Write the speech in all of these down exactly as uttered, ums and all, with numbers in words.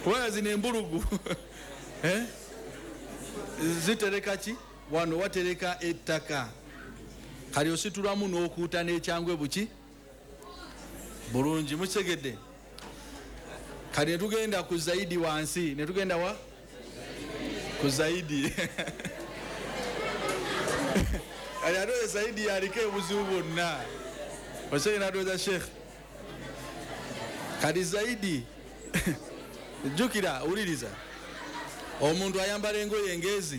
kubanga zino embulugu eh? Zitereka ki wano watereka ettaka kali ositulamu n'okuuta n'ekyangwe buki bulungi mukitegedde. Kali netugenda ku zaidi wansi netugenda wa ku zaidi kali adoze zaidi yaliko ebuzibu bwonna osegenda adoza sheikh kali zaidi jukira uliriza omuntu ayambala engoye engezi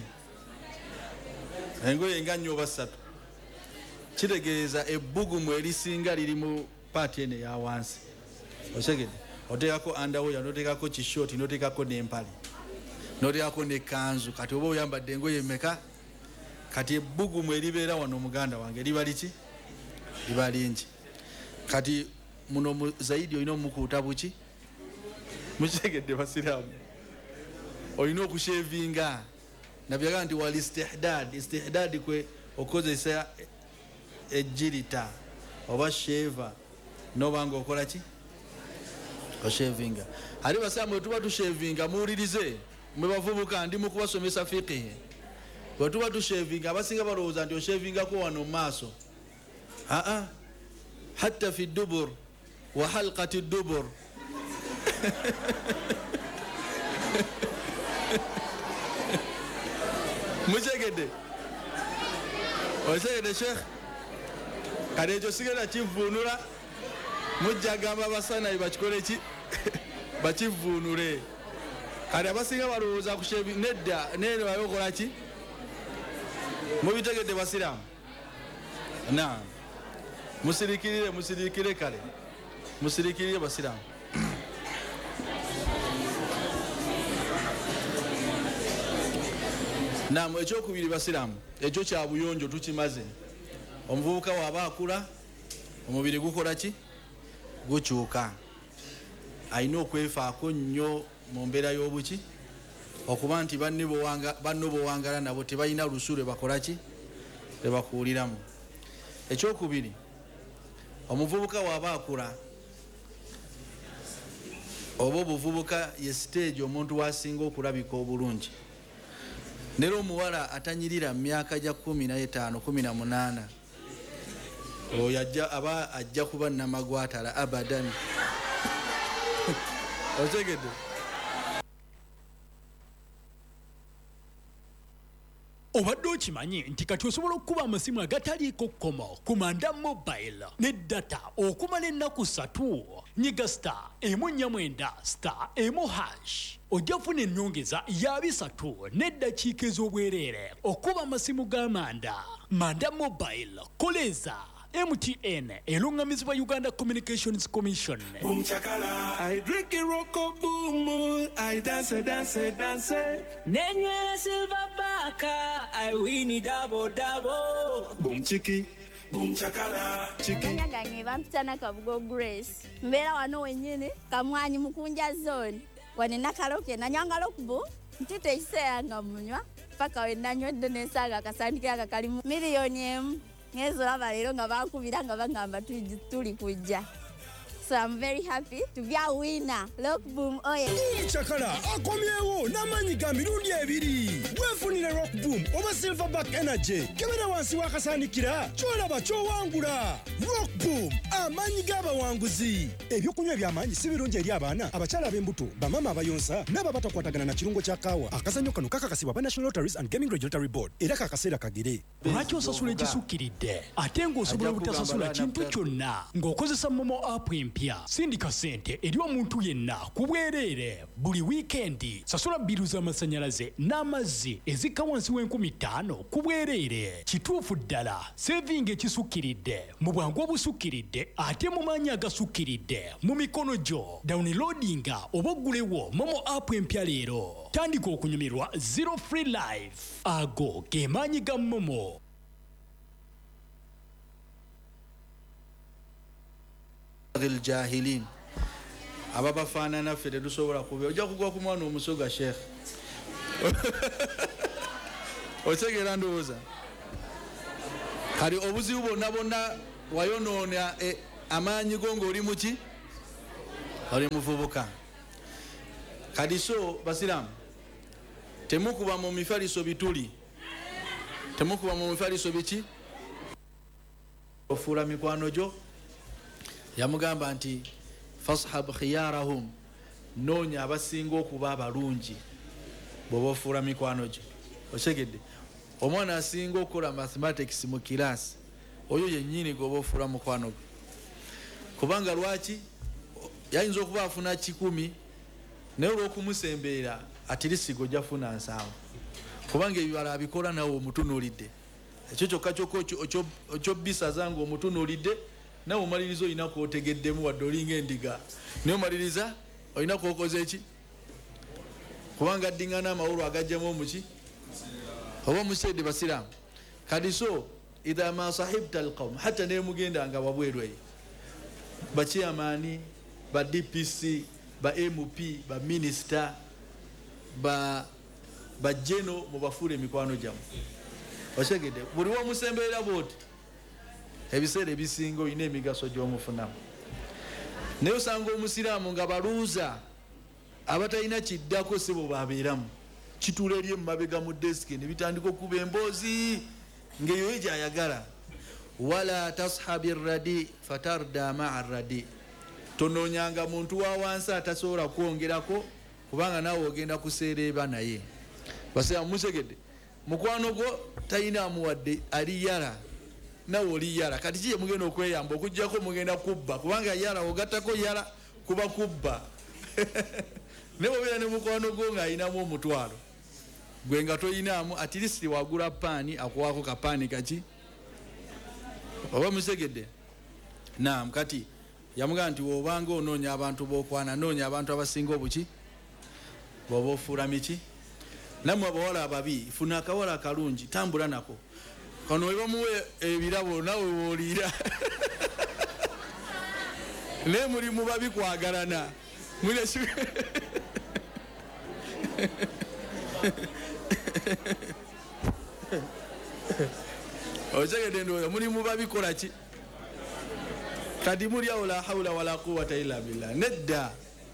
engoye nga nnyo basatu kitegeeza ebbugumu erisinga liri mu paati ene ya wansi osegede oteekako underwear noteekako kishoti noteekako n'empale noteekako n'ekkanzu kati oba oyambadde engoye mmeka kati ebbugumu eribeera wano muganda wange liba liki liba lingi kati muno zaidi olina omukuuta buki mukitegedde basiraamu olina okushevinga nabyaga nti wal istihdad istihdad kwe okozesa ejjirita oba sheva nobanga okola ki oshevinga ali basiraamu wetuba tushevinga muwulirize mwe bavubuka ndi mukubasomesa fiqh wetuba tushevinga abasinga balowooza nti oshevingako wano maaso aa hatta fi dubur wa halqati dubur muchegede oshegede sheikh kale ekyo sigenda kivuunula mujja gamba basana bakikole ki bakivuunule kale abasinga balowooza kushevi nedda nene bayokola ki mubitegedde basiraamu na musirikirire musirikire kale musirikirire basiraamu naam ekyokubiri basiraamu ekyo kya buyonjo tukimaze omuvubuka waaba akula omubiri gukola ki gukyuka alina okwefaako nnyo mu mbeera y'obuki okuba nti banno bowangala nabo tebalina lusu lwe bakola ki lwe bakuwuliramu. Ekyokubiri omuvubuka waaba akula oba obuvubuka ye stage omuntu wasinga okulabika obulungi nero omuwala atanyirira myaka gya kumi na etaano kumi na munaana oyo ajja aba ajja kuba namagwatala abadan otegedde obadde okimanyi nti kati osobola okuba amasimu agataliiko kkomo ku Manda Mobile ne data okumala ennaku ssatu nyiga star emu nnya mwenda star emu hash ojja kufuna ennyongeza ya bisatu n'eddakiika ez'obwereere okuba amasimu ga Manda. Manda Mobile koleza M T N elungamizibwa Uganda Communications Commission. Boom chakala, I drink a rocko boom, I dance dance dance. Nenye silver baka, I win double double. Boom chiki, boom chakala, chiki. Nyangange bampitana Kabugo Grace. Mbera wano wenyine kamwanyi mukunja zone. Wanena kaloke na nyangalo kubo. Ntite iseyanga munywa paka wenanywedde n'ensaaga akasandike akakalimu miliyoni emu. Ngezo abalero nga bakubira nga bagamba tuli kujja. So I'm very happy to be a winner. Rock Boom oye. Chakala akomyewo namanyi ga mirundi ebiri. Wefunire Rock Boom oba Silverback Energy. Kebera wansi wakasanikira kyolaba kyowangula. Rock Boom amanyi g'abawanguzi. Ebyokunywa by'amanyi si birungi eri abaana abakyala ab'embuto bamama abayonsa n'aba batakwatagana na kirungo kya kaawa. Akazannyo kano kakakasibwa ba National Lotteries and Gaming Regulatory Board era kakaseera kagere. Lwaki osasula ekisukkiridde ate ng'osobola obutasasula kintu kyonna ng'okozesa Momo app empya sindika sente eri omuntu yenna ku bwereere buli wiikendi. Sasula bbiru z'amasannyalaze n'amazzi ezikka wansi w'enkumi ttaano ku bwereere. Kituufu ddala sevinga ekisukkiridde mu bwangu obusukkiridde ate mu maanyi agasukkiridde mu mikono gyo. Downloadinga oba oggulewo Momo app empya leero. Tandika okunyumirwa zero free life. Ago ge maanyi ga Momo. Jahilin ababa fana na fere dusobola kube ojja kugwa ku mwana omusoga sheikh otegera ndowooza kali obuzibu bonna bonna wayonoona e, amaanyi go ng'oli muki oli muvubuka kadi so basiramu temukuba mu mifaliso bituli temukuba mu mifaliso biki ofuula mikwano gyo yamugamba nti fashab khiyarahum noonya abasinga okuba abalungi bw'oba ofuula mikwano gyo okyegedde omwana asinga okukola mathematics mu kirasi oyo yennyini gweoba ofuula mukwano gwe kubanga lwaki yayinza okuba afuna kikumi naye olw'okumusembeera atirisigo jafuna nsanvu kubanga ebibala abikola nawe omutunuulidde ekyo kyokka kyokka okyobisaza nga omutunuulidde nawe omaliriza olina kwotegeddemu wadde olinga endiga naye omaliriza olina kwokoza eki kubanga addingana amawulu agajjamu omuki oba omuseede basiraamu kadi so idha ma sahibta alqawm hatta nemugenda nga wabwerweyo bachairman ba D P C ba M P ba minister ba ba jeno mubafure mikwano jamu oshegede buli wa musembeera boti ebiseera ebisingo ine emigaso gy'omufunamu naye osanga omusiraamu nga baluuza abatalina kiddako sebo babeeramu kituula eri emabega mu desiki ne bitandika okuba emboozi ng'eyo ye gy'ayagala wala tashabi rradi fatarda maa rradi tonoonyanga muntu wa wansi atasobola kwongerako kubanga naawe ogenda kuseereeba naye basiraamu musegedde mukwano gwo talinamu wadde ali yala nawe oli yala kati kiye mugenda okweyamba okujjako mugenda kubba kubanga yala ogattako yala kuba kubba ne bwobeera ne mukwano gwo ng'alinamu omutwalo gwe nga toyinaamu atirisiti wagula paani akuwaako kapaani kaki oba musegedde naam kati yamugamba nti woobanga onoonya abantu b'okwana noonya abantu abasinga obuki bw'oba ofuula miki nammwe abawala ababi funa akawala akalungi tambula nako kano we bamuwe ebirabo nawe wooliira naye muli mu babi kwagalana okyegedde ndowooza muli mu babi kola ki kati mulyawo la hawla wala quwata illa billah nedda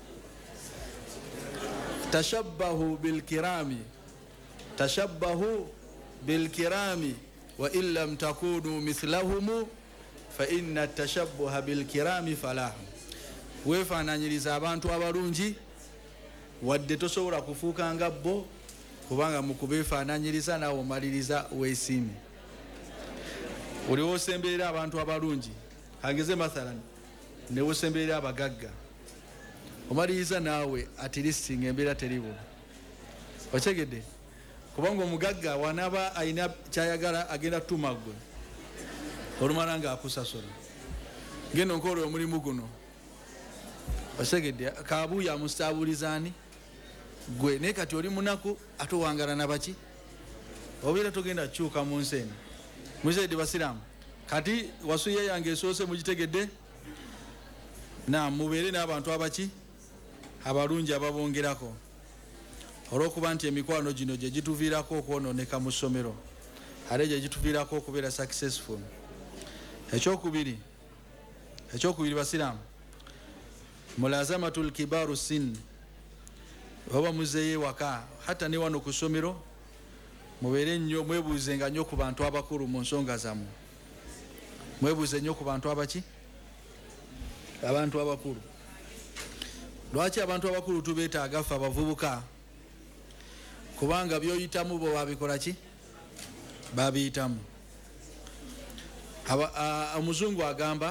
tashabbahu bilkirami tashabbahu bilkirami wa in lam takunu mithlahum fa inna tashabbuha bilkirami falahu weefaananyiriza abantu abalungi wadde tosobola kufuuka nga bo kubanga mu kubeefaananyiriza naawe omaliriza weesiime oli woosemberera abantu abalungi kangeze mathalan ne woosemberera abagagga omaliriza naawe atirisiti ng'embeera teribo okyegedde kubanga omugagga wanaba alina kyayagala agenda tuma gwe olumala nga akusasula genda nkola omulimu guno okyegedde kabuuya amusitaabulizaani gwe naye kati oli munaku ate owangala nabaki obeera togenda kukyuka mu nsi eno muzeedi basiraamu kati wasuya yange esoose mugitegedde na mubeere n'abantu abaki abalungi ababongerako olw'okuba nti emikwano gino gye gituviirako okwonooneka mu ssomero ate gye gituviirako okubeera successful ekyokubiri ekyokubiri basiraamu mulazamatul kibaru sin oba muzeeyo ewaka hatta ne wano ku ssomero mubeere nnyo mwebuuzenga nnyo ku bantu abakulu mu nsonga zammwe mwebuuze nnyo ku bantu abaki abantu abakulu lwaki abantu abakulu tubeetaaga ffe abavubuka kubanga byoyitamu bo babikola ki babiyitamu omuzungu agamba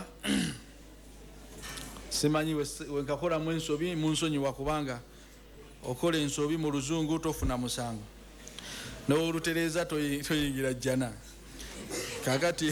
simanyi wenkakolamu ensobi munsonyiwa kubanga okola ensobi mu luzungu tofuna musango n'olutereeza toyingira jjana kakati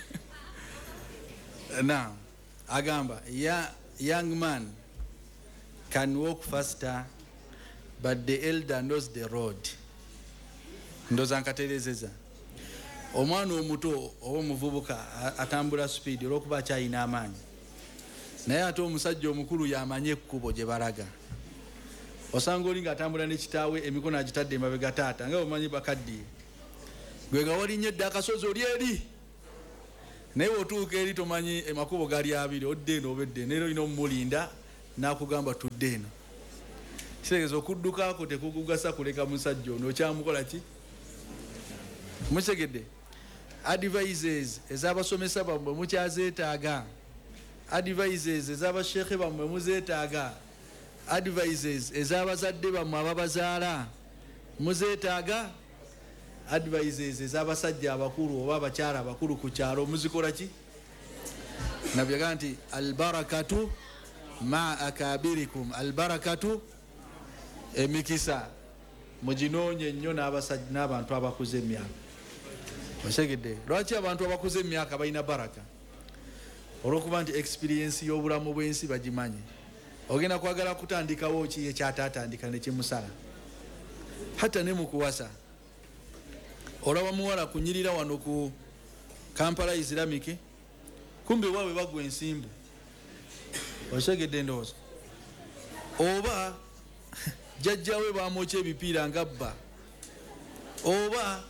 na agamba ya young man can walk faster but the elder knows the road ndoza nkaterezeza omwana omuto oba omuvubuka atambula speed olw'okuba akyalina amaanyi naye ate omusajja omukulu yamanye ekkubo gye balaga osanga oli ng'atambula n'ekitaawe emikono agitadde emabega taata nga omanyi bakaddiye gwe nga walinnya edda akasozi oli eri naye otuuka eri tomanyi emakubo gali abiri odde eno oba edde naye olina omumulinda n'akugamba tudde eno kitegeeza okuddukako tekukugasa kuleka musajja ono okyamukola ki mutegedde advices ez'abasomesa bammwe mukyazeetaaga advices ez'abasheekhe bammwe muzeetaaga advices ez'abazadde bammwe ababazaala muzeetaaga advices ez'abasajja abakulu oba abakyala abakulu ku kyalo muzikola ki nabyaga nti albarakatu maa akabirikum albarakatu emikisa muginoonye nnyo n'abasajja n'abantu abakuze emyaka osegedde lwaki abantu abakuze emyaka balina baraka olwokuba nti experience y'obulamu bw'ensi bagimanyi ogenda kwagala kutandikawo ki ekyatatandika nekimusala hatta ne mukuwasa olaba muwala kunyirira wano ku Kampala Islamic kumbe wawe bagwa ensimbu osegedde ndowooza oba jajjawe bamwokya ebipiira nga bba oba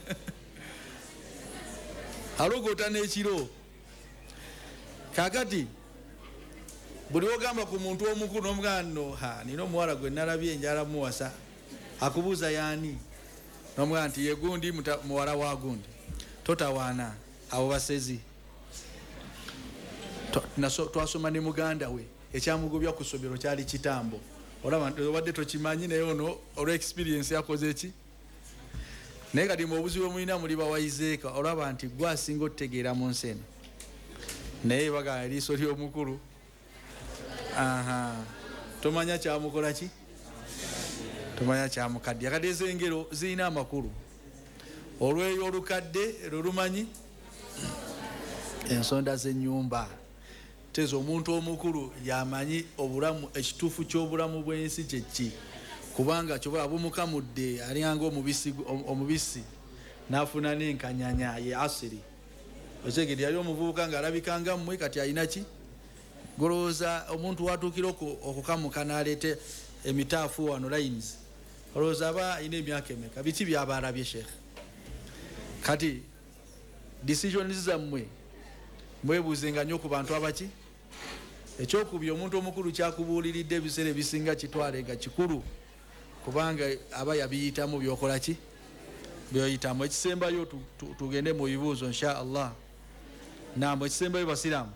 alogota n'ekiro kakati buli wogamba ku muntu omukulu n'omugamba no ha nina omuwala gwe nalabye enjala muwasa akubuuza yaani n'omugamba nti ye gundi muwala wa gundi totawaana abo basezi twasoma ne muganda we ekyamugobya ku ssomero kyali kitambo obadde tokimanyi naye ono olwa experience yakoze ki naye kati mu obuzibu mulina muli bawayizeeka olaba nti gwe asinga otutegeera mu nsi eno naye bagala eriiso ly'omukulu aha tomanya kyamukola ki tomanya kyamukadde kati ezo engero zirina amakulu olweyo olukadde lulumanyi ensonda z'ennyumba tezo omuntu omukulu yamanyi obulamu ekituufu ky'obulamu bw'ensi kyeki kubanga kyoba abumukamudde alinganga omubisi omubisi nafuna n'enkanyanya ye asiri okyegedi yali omuvubuka ng'alabikanga mmwe kati alina ki golowooza omuntu watuukira okukamuka n'aleete emitaafu wano lines olowooza aba alina emyaka emeka biki byaba alabye sheekh kati decisions zammwe mwebuuzenga nnyo ku bantu abaki ekyokubya omuntu omukulu kyakubuuliridde ebiseera ebisinga kitwalenga kikulu kubanga aba yabiyitamu byokola ki byoyitamu ekisembayo tugende mu bibuuzo insha Allah naam ekisembayo basiraamu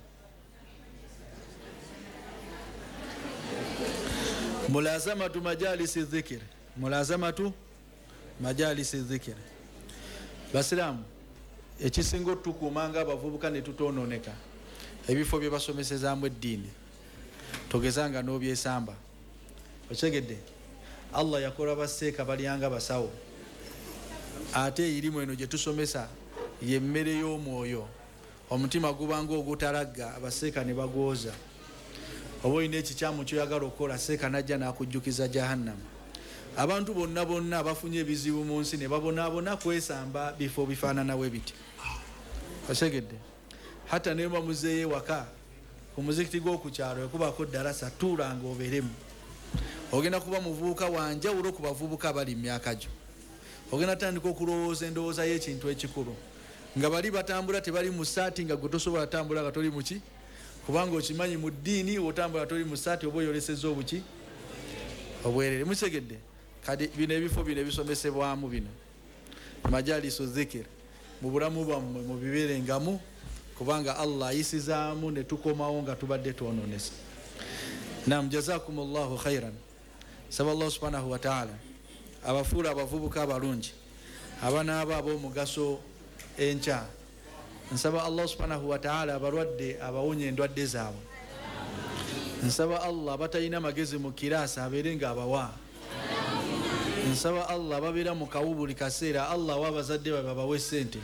mulazamatu majalisi dhikr mulazamatu majalisi dhikr basiraamu ekisinga otukuumanga abavubuka ne tutoononeka ebifo bye basomesezaamu eddiini togezanga n'obyesamba okyegedde Allah yakola baseeka balyanga basawo ate erimu eno gye tusomesa ye mmere y'omwoyo omutima gubanga ogutalagga abaseeka ne bagwoza oba olina ekikyamu kyoyagala okukola seeka najja n'akujjukiza jahannama abantu bonna bonna abafunye ebizibu mu nsi ne babonaabona kwesamba bifo bifaananawe biti osegedde hatta ne bamuzeeyo ewaka ku muzikiti gw'okukyalo ekubako darasa tuulanga obeeremu ogenda kuba muvubuka wanjawulo ku bavubuka abali myaka gyo ogenda tandika okulowooza endowooza y'ekintu ekikulu nga bali batambula tebali mu saati nga gwe tosobola tambula nga toli muki kubanga okimanyi mu ddiini otambula toli mu saati oba oyoleseza obuki obwerere mutegedde kati bino ebifo bino ebisomesebwamu bino majalisu dhikir mu bulamu bwammwe mubibeerengamu kubanga Allah ayisizaamu ne tukomawo nga tubadde twononesa nam jazakumullahu khairan saba Allah subhanahu wa ta'ala abafuula abavubuka abalungi abanaaba ab'omugaso enkya nsaba Allah subhanahu wa ta'ala abalwadde abawonye endwadde zaabwe nsaba Allah abatalina magezi mu kiraasa abeere nga abawa nsaba Allah ababeera mu kawu buli kaseera Allah wabazadde babe babawe ssente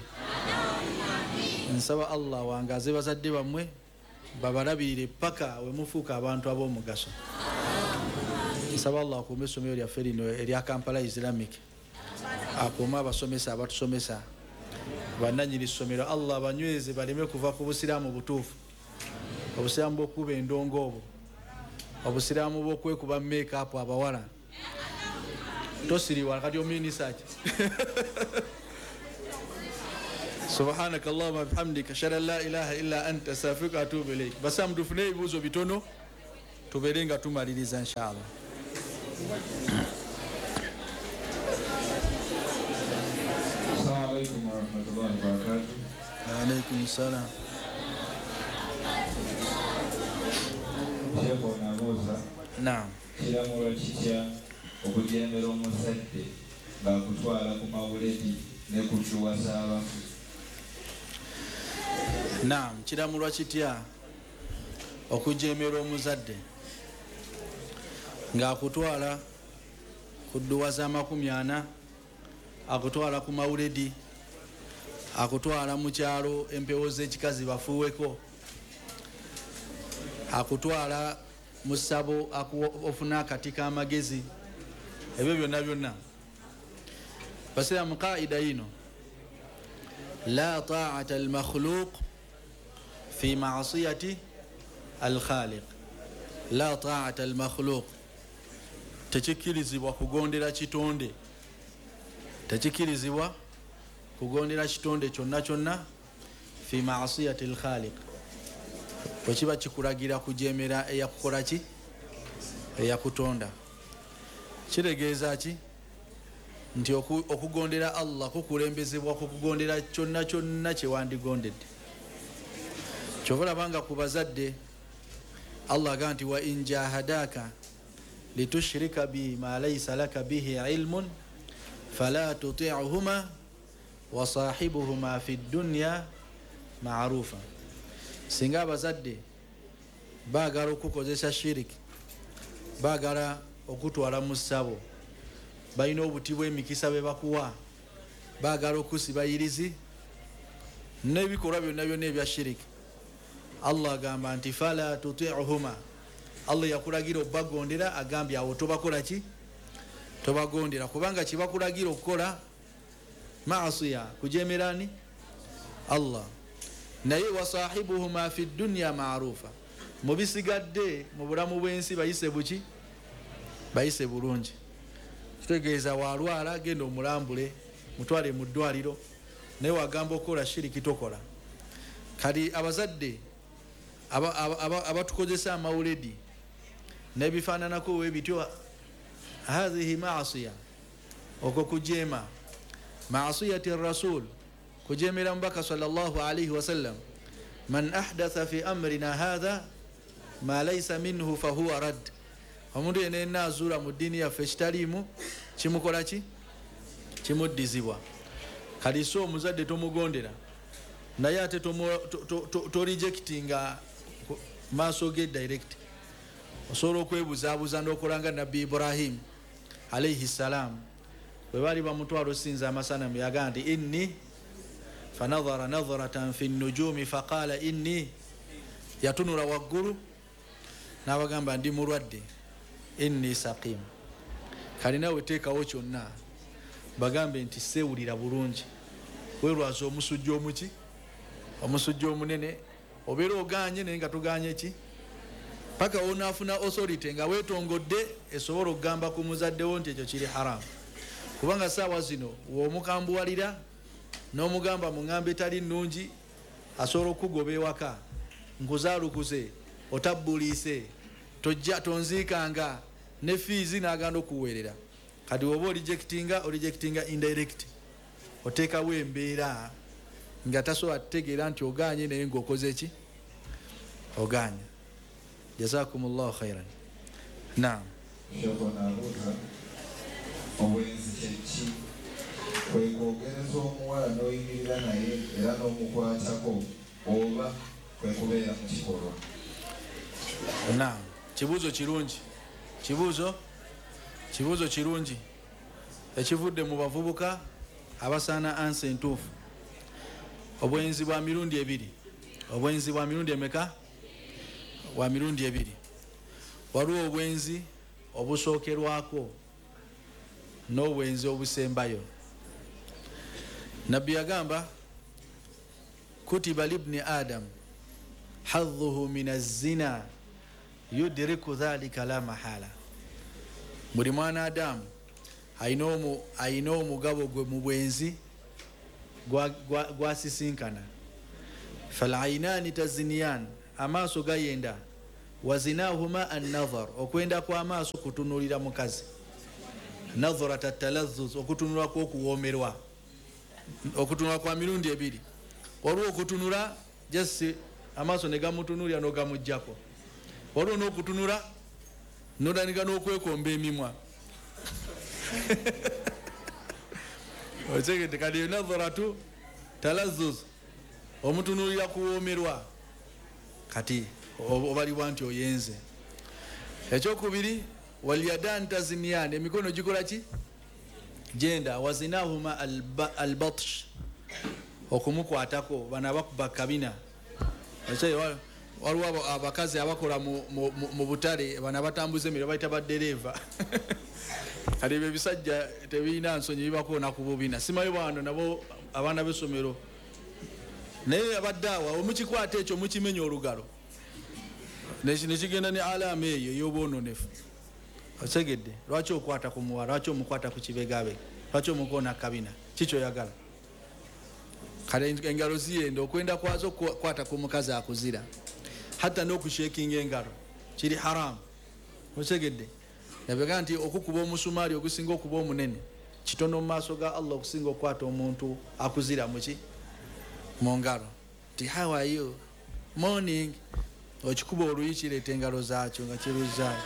nsaba Allah wangaze bazadde bammwe babalabirire paka we mufuuka abantu ab'omugaso nsaba Allah akuume essomero lyaffe lino erya Kampala Islamic akuume abasomesa abatusomesa bannanyini ssomero Allah abanyweze baleme kuva ku busiraamu butuufu obusiraamu bw'okuba endongo obwo obusiraamu bw'okwekuba make-up abawala tosiriwa kati ominisaki subhanaka Allahumma bihamdika ashhadu an la ilaha illa anta astaghfiruka wa atubu ilayk basamu tufune ebibuuzo bitono tubeere nga tumaliriza inshallah Assalamu alaikum warahmatullahi wabarakatuh. Wa alaikum salam. Sheko nabuuza. Naam. Kiramulwa kitya okujembera omusajja ng'akutwala ku mawuledi ne kutuwasa abafu? Naam, kiramulwa kitya okujembera omuzadde ng'akutwala ku dduwa z'amakumi ana, akutwala ku mawuledi, akutwala mu kyalo empewo z'ekikazi bafuweko, akutwala mu ssabo ofuna akati k'amagezi, ebyo byonna byonna basira mu qaida yino la ta'ata al-makhluq fi ma'siyati al-khaliq. La ta'ata al-makhluq, tekikirizibwa kugondera kitonde, tekikirizibwa kugondera kitonde kyonna kyonna fi ma'siyati al-khaliq, bwekiba kikulagira kujemera eyakukola ki, eyakutonda. Kiregeeza ki nti okugondera Allah kukulembezebwa kukugondera kyonna kyonna kyewandigondedde. Kyova olabanga ku bazadde Allah agamba nti wa in jahadaka litushrika bi ma laysa laka bihi ilmun fala tuti'uhuma wa sahibuhuma fi dunya ma'rufa. Singa abazadde baagala okukozesa shiriki, baagala okutwala mu ssabo, balina obuti bw'emikisa be bakuwa, baagala okusiba irizi n'ebikolwa byonna byonna ebya shiriki, Allah agamba nti fala tuti'uhuma, Allah yakulagira obbagondera, agambye awo tobakola ki, tobagondera, kubanga kibakulagira okukola maasiya, kujemerani Allah. Naye wasahibuhuma fi dunya ma'rufa, mubisigadde mu bulamu bw'ensi bayise buki, bayise bulungi. Kitegeeza walwala genda omulambule, mutwale mu ddwaliro, naye wagamba okukola shiriki tokola. Kati abazadde abatukozesa amawuledi n'ebifaananako webityo, hadhihi maasiya, okwo kujeema, maasiyati rasul, kujemera mubaka sallallahu alayhi wasallam, man ahdatha fi amrina hadha ma laysa minhu fahuwa rad. Omuntu yenna yenna azuula mu ddiini yaffe ekitaliimu kimukola ki, kimuddizibwa. Kati so omuzadde tomugondera, naye ate torijectinga maaso ge direct. Osobola okwebuzaabuza n'okolanga nabbi Ibrahim alayhi salam bwe baali bamutwala osinza amasanamu, yagamba nti inni fanadhara nadharatan fi nujumi faqala inni, yatunula waggulu n'abagamba ndi mulwadde, inni saqim. Kali nawe teekawo kyonna bagambe nti seewulira bulungi, werwaza omusujja omuki, omusujja omunene, obeera oganye naye nga toganye ki, paka wonaafuna authority nga weetongodde esobola okugamba ku muzaddewo nti ekyo kiri haramu. Kubanga saawa zino w'omukambuwalira n'omugamba mu ngamba etali nnungi, asobola okugoba ewaka, nkuzaalukuze, otabbuliise, tojja tonziikanga, ne fiizi n'aganda okuweerera. Kati oba orijectinga, orijectinga indirect, oteekawo embeera nga tasobola kutegeera nti oganye naye ng'okoze ki, oganya. Jazakumullahu khairan. Naam. Sheko nabuuza, obwenzi kyeki? Kwe kwogereza omuwala n'oyimirira naye era n'omukwatako, oba kwe kubeera mu kikolwa? Naam. Kibuuzo kirungi, kibuuzo kibuuzo kirungi ekivudde mu bavubuka abasaana ansi entuufu. Obwenzi bwa mirundi ebiri. Obwenzi bwa mirundi emeka? Bwa mirundi ebiri. Waliwo obwenzi obusookerwako n'obwenzi obusembayo. Nabbi yagamba kutiba libni adam hadhuhu min az-zina yudriku dhalika la mahala. Buli mwana Adamu ayina omugabo gwe mu bwenzi gwasisinkana. Falainani taziniyan, amaaso gayenda wazinahuma an-nazar okwenda kwa maaso kutunulira mukazi nadharat at-talazzuz okutunula kwa okuwomerwa okutunula kwa mirundi ebiri waliwo okutunula just amaaso ne gamutunulira n'ogamujjako waliwo n'okutunula n'otandika n'okwekomba emimwa otegedde kati nadharatu talazzuz omutunulira kuwomerwa kati obalibwa nti oyenze ekyokubiri walyadan tazinyan emikono gikola ki genda wazinahuma albatsh okumukwatako bana bakuba kabina waliwo abakazi abakola mu butale bana batambuza emiro bayita badereva kati ebyo ebisajja tebirina nsonyi bibakoona ku bubina simayo bano nabo abaana b'essomero naye abaddaawa omukikwata ekyo mukimenya olugalo nekigenda ne alama eyo ey'obwononefu otegedde lwaki okwata ku muwala lwaki omukwata ku kibegabe lwaki omukoona kabina kikyoyagala kale engalo ziyenda okwenda kwazo okukwata ku mukazi akuzira hatta n'okushekinga engalo kiri haramu otegedde nabega nti okukuba omusumaali okusinga okuba omunene kitono mu maaso ga Allah okusinga okukwata omuntu akuzira muki mu ngalo ti how are you morning okikuba oluyi kireeta engalo zaakyo nga kiruzaayo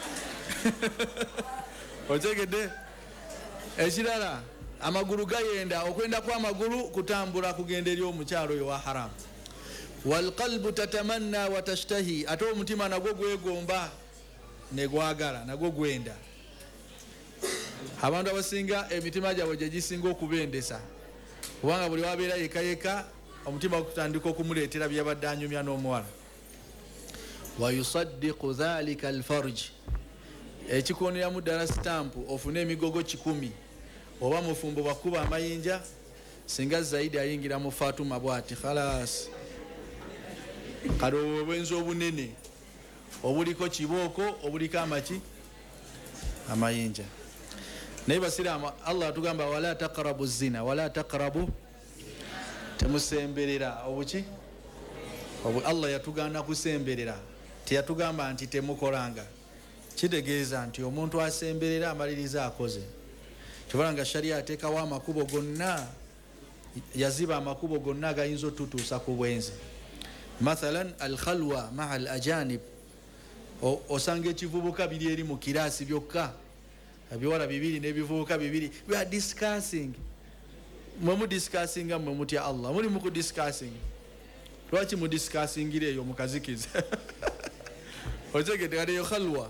otegedde ekirala amagulu gayenda okwenda kw'amagulu kutambula kugenda eri omukyalo oyo wa haramu walqalbu tatamanna wa tashtahi ate omutima nagwo gwegomba negwagala nagwo gwenda abantu abasinga emitima gyabwe gye gisinga okubendesa kubanga buli wabeera yekayeka omutima gutandika okumuleetera byabadde anyumya n'omuwala wayusaddiqu dhalika alfarj ekikoneramu ddala sitampu ofune emigogo kikumi oba mufumbo bakuba amayinja singa zaidi ayingira mu Fatuma bwati khalas kale obwenzi obunene obuliko kibooko obuliko amaki amayinja naye basiraamu Allah atugamba wala taqrabu zina wala taqrabu temusemberera obuki Allah yatugana kusemberera teyatugamba nti temukolanga kitegeeza nti omuntu asemberera amaliriza akoze kibalanga sharia ateekawo amakubo gonna yaziba amakubo gonna agayinza otutuusa ku bwenzi mathalan alkhalwa maa al ajanib osanga ekivubuka biri eri mu kiraasi byokka ebiwala bibiri n'ebivubuka bibiri we are discussing mwe mu discussinga mwe mutya Allah muli mu ku discussing lwaki mu discussingira eyo mukazikiza otegedde kati eyo khalwa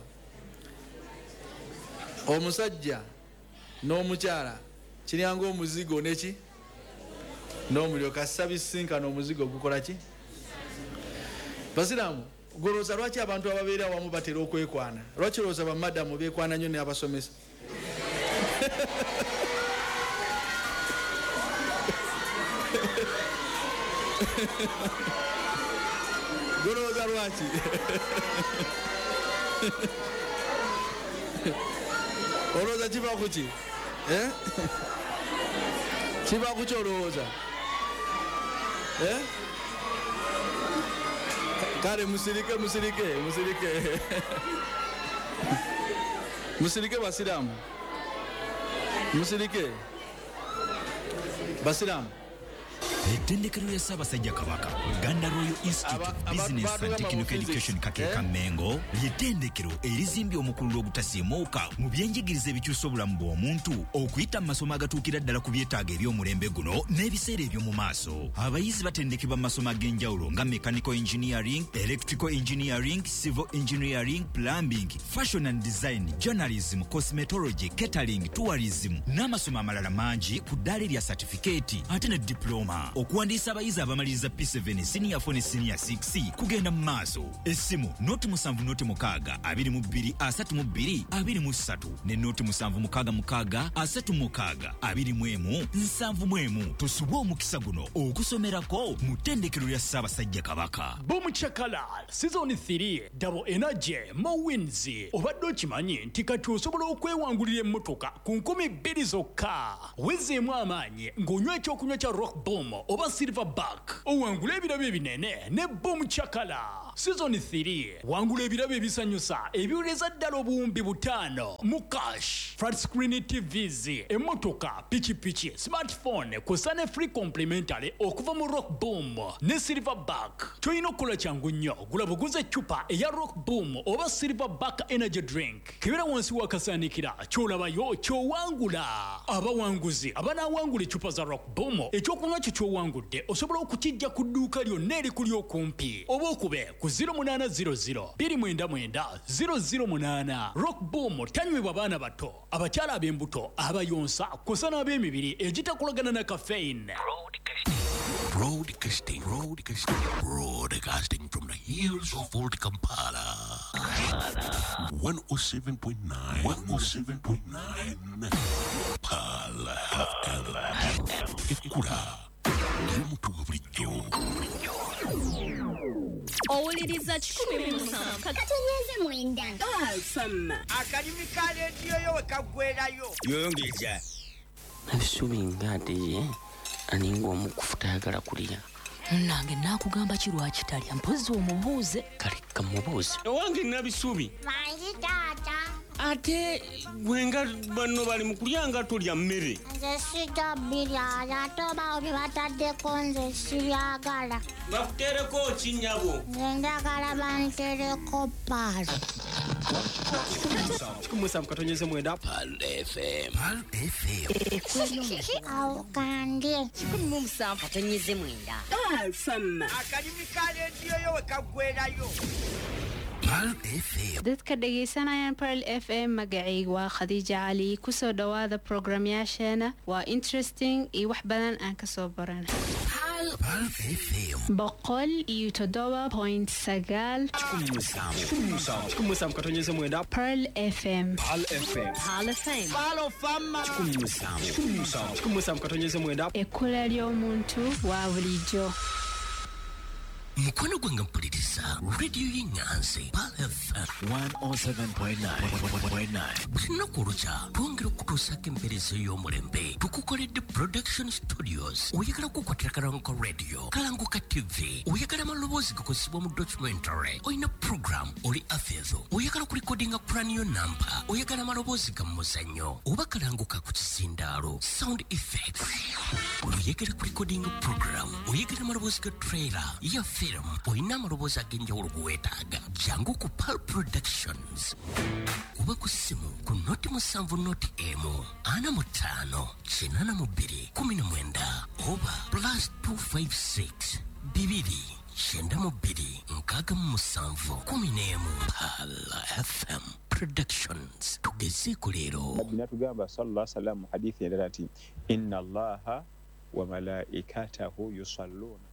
omusajja n'omukyala kiryanga omuzigo neki n'omuliro kasisa bisinkana omuzigo gukola ki basiraamu golooza lwaki abantu ababeera awamu batera okwekwana lwaki olowooza bamadamu beekwana nnyo n'abasomesa golooza lwaki olowooza kiva kuki kiva kuki olowooza kale musirike musirike musirike musirike basiraamu musirike basiraamu ettendekero lya Ssaabasajja Kabaka Uganda Royal Institute of Business and Technical Education Kakeeka Mengo ly'ettendekero erizimbye omukulu ogutasiimuuka mu byenjigiriza ebikyusa obulamu bw'omuntu okuyita mu masomo agatuukira ddala ku byetaago eby'omulembe guno n'ebiseera eby'omu maaso. Abayizi batendekebwa mu masomo ag'enjawulo nga mechanical engineering, electrical engineering, civil engineering, plumbing, fashion and design, journalism, cosmetology, catering, tourism n'amasomo amalala mangi ku ddaala erya certificate ate ne diploma. Okuwandiisa abayizi abamaliriza P seven senior four ne senior six kugenda mu maaso. Essimu noti musanvu noti mukaaga abiri mu bbiri asatu mu bbiri abiri mu ssatu ne noti musanvu mukaaga mukaaga asatu mukaaga abiri mu emu nsanvu mu emu. Tusubwe omukisa guno okusomerako mu ttendekero lya Ssaabasajja Kabaka. Boom Chakalal season three double energy mo wins. Obadde okimanyi nti kati osobola okwewangulira emmotoka ku nkumi bbiri zokka. Wezeemu amaanyi ng'onywa ekyokunywa kya Rock Boom oba Silverback owangula ebirabo ebinene ne Boom Chakala. season three wangula ebirabo ebisanyusa ebiwuleza ddala obuwumbi butaano mu cash flat screen tvs emmotoka pikipiki smartphone kusa ne free complimentary okuva mu Rock Boom ne Silverback. Toyina okukola kyangu nnyo gula buguze eccupa eya Rock Boom oba Silverback energy drink kibera wansi wakasaanikira kyolabayo kyowangula. Abawanguzi abanawangula eccupa za Rock Boom ekyokunywa kyo kyowangudde osobola okukijja ku dduuka lyonna erikuli okumpi oba okube ku zero eight zero zero two nine nine zero zero eight. Rock Boom tanywebwa baana bato abakyala ab'embuto abayonsa kusa n'ab'emibiri egitakolagana na caffeine. Broadcasting, broadcasting, broadcasting from the hills of Old Kampala. one oh seven point nine, one oh seven point nine. Pala F M. Ekura. Nimutuwa bulijjo. Owuliriza kikumi mu musanvu katonnyeze mwenda sama akalimi ka leediyo yo wekagwerayo yongeza ebisubi ng'ate aninga omukufuta ayagala kulya nange nakugamba kirwaki talya mpozi omubuuze kale kamubuuze owange nabisubi mangi taata ate gwenga banno bali mu kulya nga tulya mmere nze sijja birya ate oba bye bataddeko nze sibyagala bakutereko ki nnyabo nze njagala bantereko paalo kikumusanvu katonyeze mwenda Pal F M. Pal F M. awo kandye kikumi mu musanvu katonyeze mwenda Pal F M. akalimi ka leediyo yo wekagwerayo Pal F M. dadka dhegaysanayaan Pearl F M magacayga waa Khadija Cali kusoo dhawaada programyaasheena waa interesting iyo wax badan aan ka soo baran Pal F M. boqol iyo toddoba point sagaal kikumusanvu katonyeze mwenda Pearl F M. Pal F M. Pal F M. Palo fama kikumusanvu katonyeze mwenda ekkula ly'omuntu wa bulijjo mukwano gwange mpuliriza radio y'enganzi Pal F M one oh seven point nine. Lunaku olukya twongera okutuusako empeereza y'omulembe tukukoledde production studios. Oyagala okukwatira kalango radio kalango T V, oyagala amaloboozi gakozesebwa mu documentary, oyina program oli afeezo, oyagala kulikodinga cranial number, oyagala amaloboozi ga muzannyo oba kalango ka ku kisindaalo sound effects, oyagala kulikodinga program, oyagala amaloboozi ga trailer ya film, oyina amaloboozi ag'enjawulo geweetaaga jangu ku Pal Productions. Kuba ku simu ku noti musanvu noti emu ana mutaano kinana mu bbiri kumi na mwenda oba plus two five six bibiri kyenda mu bbiri nkaaga mu musanvu kumi n'emu. Pal F M Productions tugezeeko leero. Natugamba sallallahu alaihi wasallam mu hadithi endala ati inna allaha wa malaikatahu yusalluna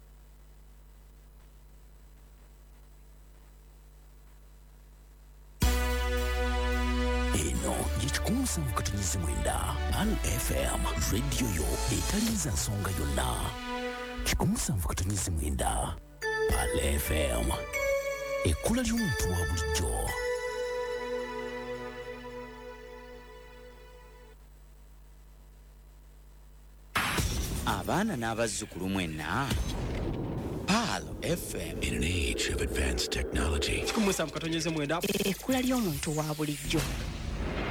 kikumusanvu katonyeze mwenda Pal F M radio yo etalinza nsonga yonna. Kikumusanvu katonyeze mwenda Pal F M ekkula ly'omuntu wa bulijjo. abaana n'abazzukulu mwenna Pal F M. In an age of advanced technology, kikumusanvu katonyeze mwenda ekkula ly'omuntu wa bulijjo.